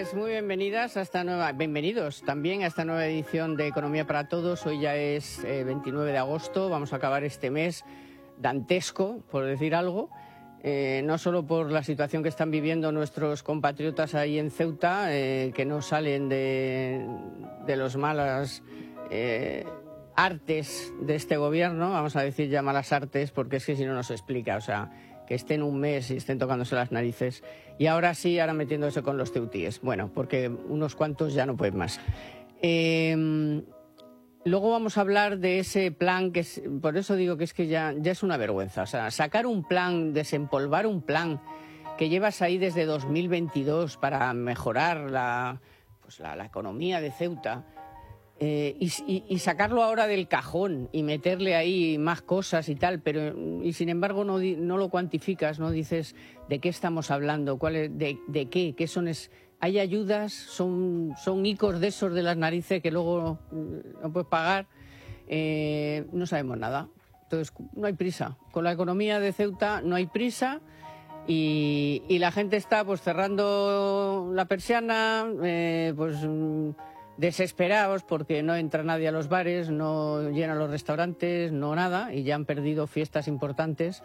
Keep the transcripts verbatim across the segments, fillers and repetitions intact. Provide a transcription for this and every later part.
Pues muy bienvenidas a esta nueva, bienvenidos también a esta nueva edición de Economía para Todos. Hoy ya es eh, veintinueve de agosto, vamos a acabar este mes dantesco, por decir algo, eh, no solo por la situación que están viviendo nuestros compatriotas ahí en Ceuta, eh, que no salen de, de los malas eh, artes de este gobierno, vamos a decir ya malas artes, porque es que si no nos explica, o sea, que estén un mes y estén tocándose las narices. Y ahora sí, ahora metiéndose con los ceutíes. Bueno, porque unos cuantos ya no pueden más. Eh, luego vamos a hablar de ese plan que es, por eso digo que es que ya, ya es una vergüenza. O sea, sacar un plan, desempolvar un plan que llevas ahí desde dos mil veintidós para mejorar la, pues la, la economía de Ceuta. Eh, y, y, y sacarlo ahora del cajón y meterle ahí más cosas y tal, pero y sin embargo no, no lo cuantificas, no dices de qué estamos hablando, cuál es, de, de qué, qué son, es, hay ayudas, son, son icos de esos de las narices que luego no puedes pagar, eh, no sabemos nada. Entonces no hay prisa, con la economía de Ceuta no hay prisa. Y, y la gente está pues cerrando la persiana, eh, pues desesperados porque no entra nadie a los bares, no llenan los restaurantes, no nada, y ya han perdido fiestas importantes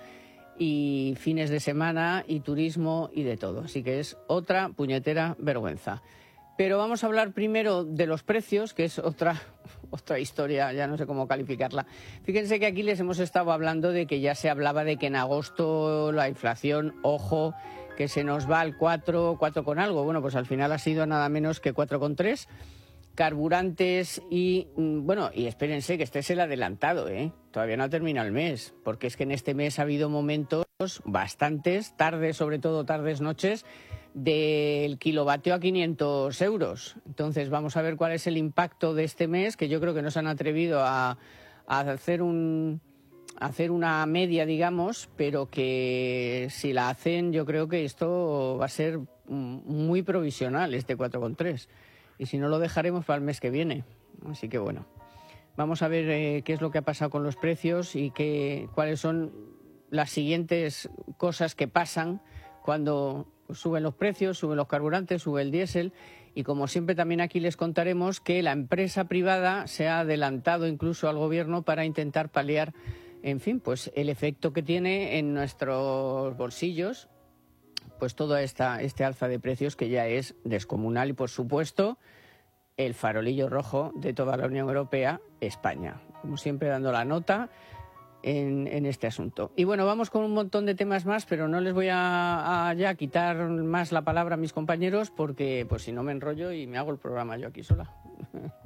y fines de semana y turismo y de todo. Así que es otra puñetera vergüenza. Pero vamos a hablar primero de los precios, que es otra, otra historia, ya no sé cómo calificarla. Fíjense que aquí les hemos estado hablando de que ya se hablaba de que en agosto la inflación, ojo, que se nos va al cuatro, cuatro con algo. Bueno, pues al final ha sido nada menos que cuatro con tres. Carburantes y, bueno, y espérense que este es el adelantado, ¿eh? Todavía no ha terminado el mes, porque es que en este mes ha habido momentos bastantes, tardes, sobre todo tardes, noches, del kilovatio a quinientos euros. Entonces vamos a ver cuál es el impacto de este mes, que yo creo que no se han atrevido a, a hacer un... hacer una media, digamos, pero que si la hacen yo creo que esto va a ser muy provisional, este cuatro con tres. Y si no, lo dejaremos para el mes que viene. Así que bueno, vamos a ver eh, qué es lo que ha pasado con los precios y qué, cuáles son las siguientes cosas que pasan cuando suben los precios, suben los carburantes, sube el diésel. Y como siempre también aquí les contaremos que la empresa privada se ha adelantado incluso al gobierno para intentar paliar, en fin, pues el efecto que tiene en nuestros bolsillos, pues toda esta este alza de precios que ya es descomunal y, por supuesto, el farolillo rojo de toda la Unión Europea, España. Como siempre, dando la nota en, en este asunto. Y bueno, vamos con un montón de temas más, pero no les voy a, a ya quitar más la palabra a mis compañeros porque, pues si no me enrollo y me hago el programa yo aquí sola.